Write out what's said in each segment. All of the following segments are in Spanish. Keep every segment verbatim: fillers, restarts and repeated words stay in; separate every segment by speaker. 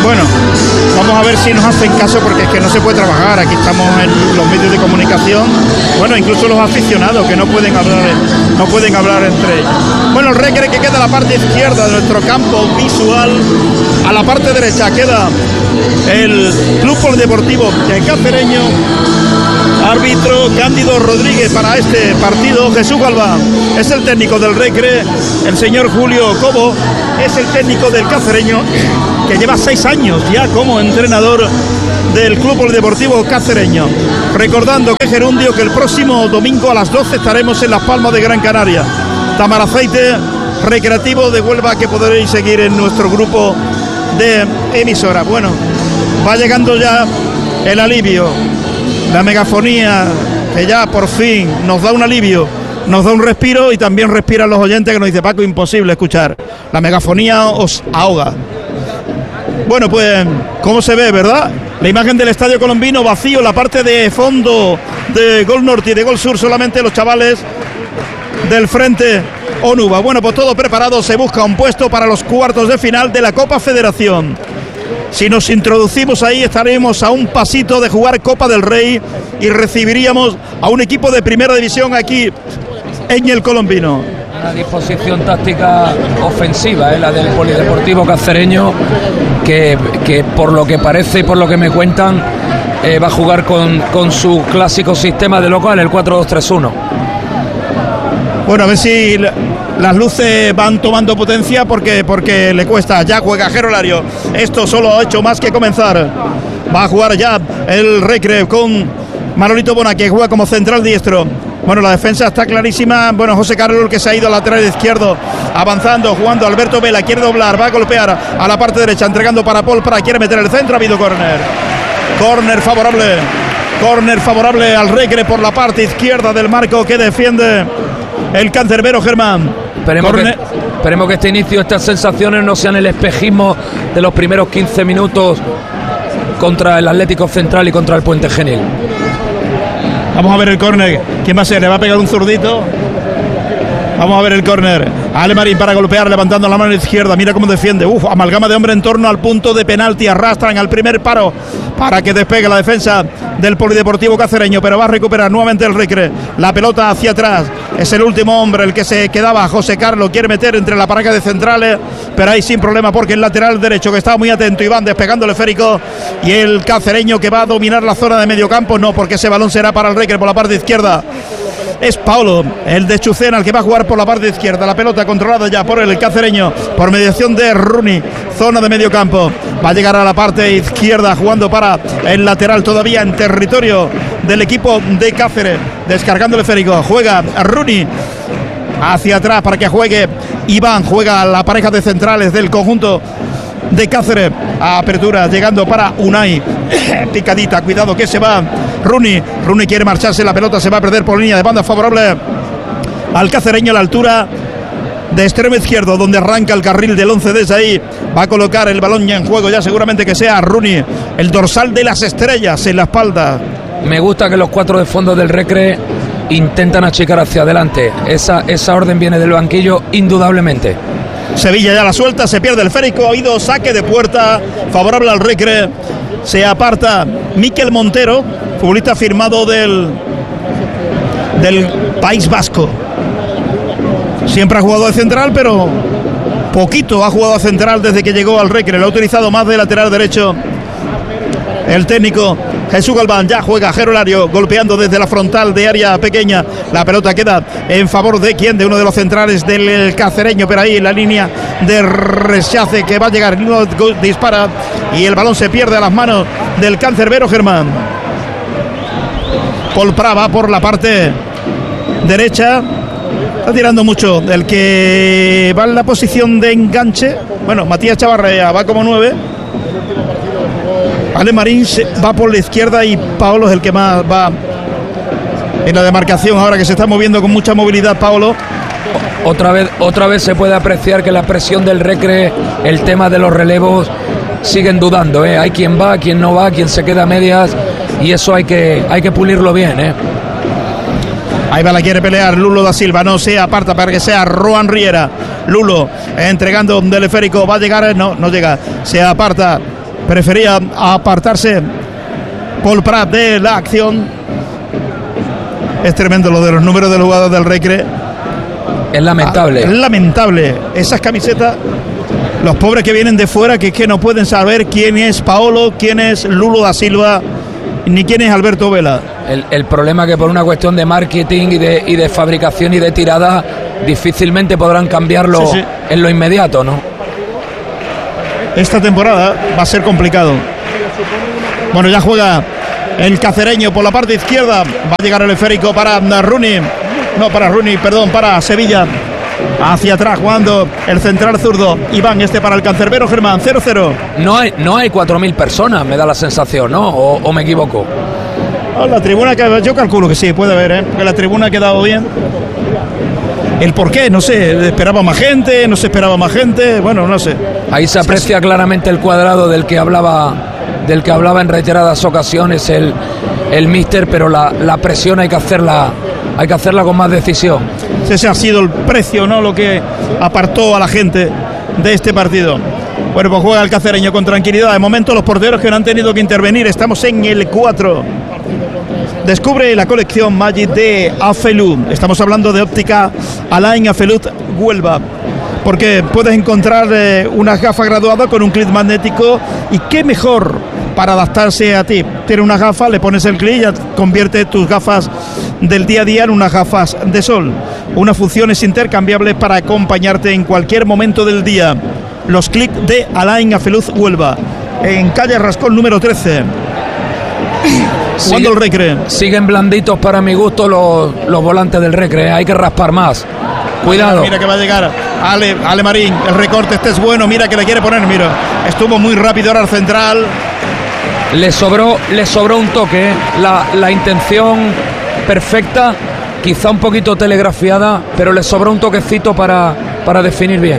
Speaker 1: Bueno, vamos a ver si nos hacen caso, porque es que no se puede trabajar. Aquí estamos en los medios de comunicación, bueno, incluso los aficionados que no pueden hablar, no pueden hablar entre ellos. Bueno, el Recre que queda a la parte izquierda de nuestro campo visual. A la parte derecha queda el Club Polideportivo de Cacereño. Árbitro Cándido Rodríguez para este partido. Jesús Galván es el técnico del Recre. El señor Julio Cobo es el técnico del Cacereño, que lleva seis años ya como entrenador del Club Polideportivo Cacereño. Recordando que Gerundio, que el próximo domingo a las doce estaremos en Las Palmas de Gran Canaria. Tamaraceite Recreativo de Huelva, que podréis seguir en nuestro grupo de emisora. Bueno, va llegando ya el alivio, la megafonía, que ya por fin nos da un alivio, nos da un respiro, y también respiran los oyentes, que nos dice Paco, imposible escuchar, la megafonía os ahoga. Bueno, pues, ¿cómo se ve, verdad? La imagen del Estadio Colombino vacío, la parte de fondo de Gol Norte y de Gol Sur, solamente los chavales del Frente Onuba. Bueno, pues todo preparado, se busca un puesto para los cuartos de final de la Copa Federación. Si nos introducimos ahí, estaremos a un pasito de jugar Copa del Rey y recibiríamos a un equipo de primera división aquí en el Colombino.
Speaker 2: Una disposición táctica ofensiva, ¿eh? La del Polideportivo Cacereño, que, que por lo que parece y por lo que me cuentan, eh, va a jugar con, con su clásico sistema de local, el cuatro dos tres uno.
Speaker 1: Bueno, a ver si las luces van tomando potencia, porque, porque le cuesta. Ya juega Gerolario. Esto solo ha hecho más que comenzar. Va a jugar ya el Recre con Manolito Bona, que juega como central diestro. Bueno, la defensa está clarísima. Bueno, José Carlos, que se ha ido al lateral izquierdo, avanzando, jugando. Alberto Vela quiere doblar, va a golpear a la parte derecha, entregando para Paul, para quiere meter el centro. Ha habido córner. Córner favorable. Córner favorable al Recre por la parte izquierda del marco que defiende el cancerbero Germán.
Speaker 2: Esperemos que, esperemos que este inicio, estas sensaciones no sean el espejismo de los primeros quince minutos contra el Atlético Central y contra el Puente Genil.
Speaker 1: Vamos a ver el córner. ¿Quién va a ser? ¿Le va a pegar un zurdito? Vamos a ver el córner. Ale Marín para golpear, levantando la mano izquierda. Mira cómo defiende. Uf, amalgama de hombre en torno al punto de penalti. Arrastran al primer paro para que despegue la defensa del Polideportivo Cacereño, pero va a recuperar nuevamente el Recre. La pelota hacia atrás. Es el último hombre el que se quedaba. José Carlos quiere meter entre la pareja de centrales, pero ahí sin problema, porque el lateral derecho, que está muy atento, Iván despegando el esférico, y el cacereño que va a dominar la zona de medio campo, no, porque ese balón será para el Recre por la parte izquierda. Es Paulo, el de Chucena, el que va a jugar por la parte izquierda. La pelota controlada ya por el cacereño, por mediación de Rooney, zona de medio campo. Va a llegar a la parte izquierda, jugando para el lateral, todavía en territorio del equipo de Cáceres, descargando el esférico. Juega Rooney hacia atrás para que juegue Iván. Juega la pareja de centrales del conjunto de Cáceres. A apertura, llegando para Unai. Picadita, cuidado que se va Rooney. Rooney quiere marcharse, la pelota se va a perder por línea de banda favorable al cacereño a la altura de extremo izquierdo, donde arranca el carril del once. Desde ahí va a colocar el balón ya en juego, ya seguramente que sea Rooney, el dorsal de las estrellas en la espalda.
Speaker 2: Me gusta que los cuatro de fondo del Recre intentan achicar hacia adelante. Esa, esa orden viene del banquillo, indudablemente.
Speaker 1: Sevilla ya la suelta, se pierde el esférico, ha habido saque de puerta favorable al Recre. Se aparta Miquel Montero, futbolista firmado del, del País Vasco. Siempre ha jugado de central, pero poquito ha jugado de central desde que llegó al Recre. Lo ha utilizado más de lateral derecho el técnico Jesús Galván. Ya juega Gerolario, golpeando desde la frontal de área pequeña. La pelota queda en favor de quién, de uno de los centrales del cacereño, pero ahí en la línea de rechace que va a llegar, dispara y el balón se pierde a las manos del cancerbero Germán. Paul Prat va por la parte derecha, está tirando mucho. El que va en la posición de enganche, bueno, Matías Chavarría va como nueve. Ale Marín va por la izquierda y Paolo es el que más va en la demarcación, ahora que se está moviendo con mucha movilidad Paolo.
Speaker 2: Otra vez, otra vez se puede apreciar que la presión del Recre, el tema de los relevos, siguen dudando, ¿eh? Hay quien va, quien no va, quien se queda a medias, y eso hay que, hay que pulirlo bien, ¿eh?
Speaker 1: Ahí va, la quiere pelear Lulo da Silva, no se aparta para que sea Roan Riera. Lulo entregando del esférico, va a llegar, no, no llega, se aparta prefería apartarse Pol Prat de la acción. Es tremendo lo de los números de los jugadores del Recre.
Speaker 2: Es lamentable.
Speaker 1: Ah, es lamentable. Esas camisetas, los pobres que vienen de fuera, que es que no pueden saber quién es Paolo, quién es Lulo da Silva, ni quién es Alberto Vela.
Speaker 2: El, el problema que por una cuestión de marketing y de, y de fabricación y de tirada difícilmente podrán cambiarlo sí, sí. en lo inmediato, ¿no?
Speaker 1: Esta temporada va a ser complicado. Bueno, ya juega el cacereño por la parte izquierda. Va a llegar el esférico para Rooney. No, para Rooney, perdón, para Sevilla. Hacia atrás jugando el central zurdo Iván, este para el cancerbero Germán. Cero cero.
Speaker 2: No hay, no hay cuatro mil personas, me da la sensación, ¿no? O, o me equivoco.
Speaker 1: Oh, la tribuna, que yo calculo que sí, puede haber, ¿eh? Porque la tribuna ha quedado bien. El por qué, no sé, esperaba más gente, no se esperaba más gente, bueno, no sé.
Speaker 2: Ahí se aprecia claramente el cuadrado del que hablaba, del que hablaba en reiteradas ocasiones el, el míster, pero la, la presión hay que hacerla, hay que hacerla con más decisión.
Speaker 1: Ese ha sido el precio, ¿no? Lo que apartó a la gente de este partido. Bueno, pues juega el cacereño con tranquilidad. De momento los porteros que no han tenido que intervenir. Estamos en el cuatro. Descubre la colección Magic de Afelud. Estamos hablando de óptica Alain Afelud Huelva, porque puedes encontrar eh, unas gafas graduadas con un clip magnético, y qué mejor para adaptarse a ti. Tiene unas gafas, le pones el clip y ya convierte tus gafas del día a día en unas gafas de sol. Unas funciones intercambiables para acompañarte en cualquier momento del día. Los clips de Alain Afelud Huelva, en calle Rascón número trece.
Speaker 2: Sigue, el Recre. Siguen blanditos para mi gusto los, los volantes del Recre. Hay que raspar más. Cuidado.
Speaker 1: Mira que va a llegar Ale, Ale Marín. El recorte este es bueno. Mira que le quiere poner. Mira, estuvo muy rápido ahora al central.
Speaker 2: Le sobró, le sobró un toque. ¿eh? La, la intención perfecta, quizá un poquito telegrafiada, pero le sobró un toquecito para, para definir bien.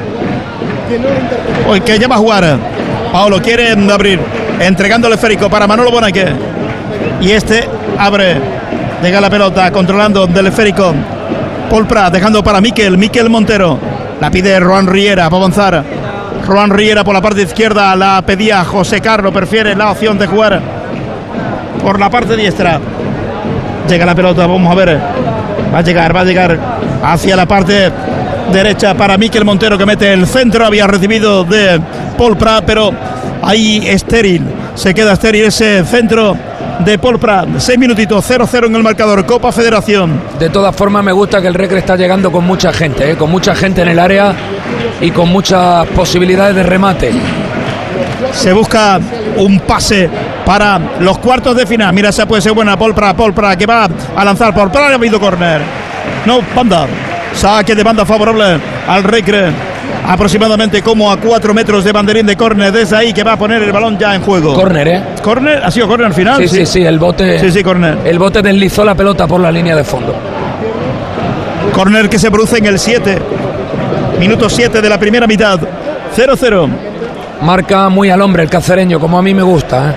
Speaker 1: Hoy que ya va a jugar. Paolo quiere abrir, entregando el esférico para Manolo Bonaque. Y este abre, llega la pelota, controlando del esférico Pol Prat, dejando para Miquel, Miquel Montero. La pide Roan Riera, va a avanzar Roan Riera por la parte izquierda, la pedía José Carlos, prefiere la opción de jugar por la parte diestra. Llega la pelota, vamos a ver, va a llegar, va a llegar hacia la parte derecha para Miquel Montero, que mete el centro. Había recibido de Pol Prat, pero ahí estéril, se queda estéril ese centro de Pol Prat. Seis minutitos, cero cero en el marcador. Copa Federación.
Speaker 2: De todas formas, me gusta que el Recre está llegando con mucha gente, ¿eh? con mucha gente en el área y con muchas posibilidades de remate.
Speaker 1: Se busca un pase para los cuartos de final. Mira, esa puede ser buena. Pol Prat, Pol Prat, que va a lanzar. Pol Prat, ha habido córner. No, banda. Saque de banda favorable al Recre. Aproximadamente como a cuatro metros de banderín de córner. Desde ahí que va a poner el balón ya en juego.
Speaker 2: Córner, ¿eh?
Speaker 1: Córner, ha sido córner al final.
Speaker 2: Sí, sí, sí, sí, el bote.
Speaker 1: Sí, sí, córner.
Speaker 2: El bote deslizó la pelota por la línea de fondo.
Speaker 1: Córner que se produce en el siete. Minuto siete de la primera mitad. cero cero.
Speaker 2: Marca muy al hombre el cacereño, como a mí me gusta, ¿eh?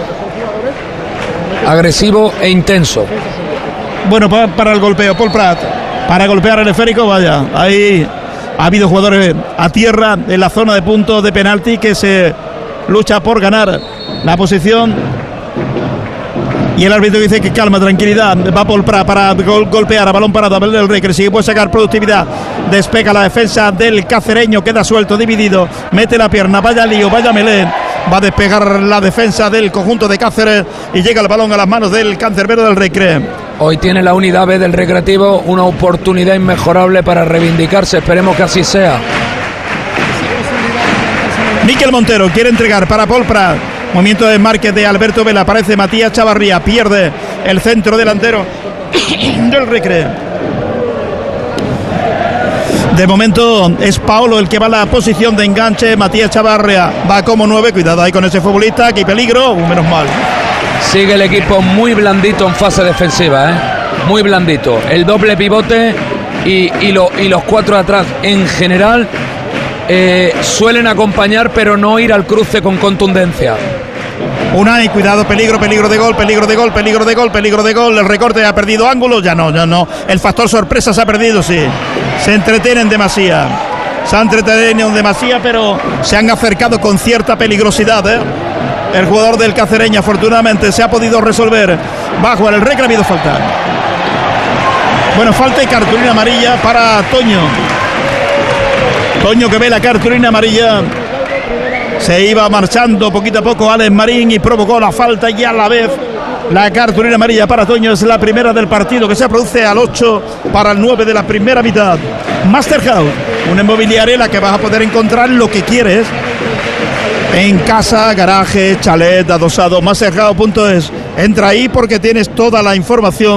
Speaker 2: Agresivo e intenso.
Speaker 1: Bueno, para, para el golpeo, Pol Prat. Para golpear el esférico, vaya. Ahí ha habido jugadores a tierra en la zona de punto de penalti, que se lucha por ganar la posición. Y el árbitro dice que calma, tranquilidad. Va Pol Prat para gol, golpear a balón parado. Abel del Recre sigue, puede sacar productividad. Despega la defensa del cacereño. Queda suelto, dividido. Mete la pierna. Vaya lío, vaya melé. Va a despegar la defensa del conjunto de Cáceres. Y llega el balón a las manos del cancerbero del Recre.
Speaker 2: Hoy tiene la unidad B del Recreativo una oportunidad inmejorable para reivindicarse. Esperemos que así sea.
Speaker 1: Miquel Montero quiere entregar para Pol Prat. Movimiento de desmarque de Alberto Vela. Aparece Matías Chavarría. Pierde el centro delantero del Recre. De momento es Paolo el que va a la posición de enganche. Matías Chavarría va como nueve. Cuidado ahí con ese futbolista. Que peligro. Uh, menos mal.
Speaker 2: Sigue el equipo muy blandito en fase defensiva, ¿eh? Muy blandito. El doble pivote y, y, lo, y los cuatro atrás en general eh, suelen acompañar, pero no ir al cruce con contundencia.
Speaker 1: Unai, cuidado, peligro, peligro de gol, peligro de gol, peligro de gol, peligro de gol. El recorte ha perdido ángulo, ya no, ya no. El factor sorpresa se ha perdido, sí. Se entretienen demasiado. se ha entretenido demasiado, pero se han acercado con cierta peligrosidad, ¿eh? El jugador del Cacereño afortunadamente se ha podido resolver. Va a jugar el Recre, ha habido falta. Bueno, falta y cartulina amarilla para Toño. Toño que ve la cartulina amarilla. Se iba marchando poquito a poco Alex Marín y provocó la falta, y a la vez la cartulina amarilla para Toño. Es la primera del partido, que se produce al ocho para el nueve de la primera mitad. Master House, una inmobiliaria en la que vas a poder encontrar lo que quieres en casa, garaje, chalet, adosado. Master House punto es. Entra ahí porque tienes toda la información.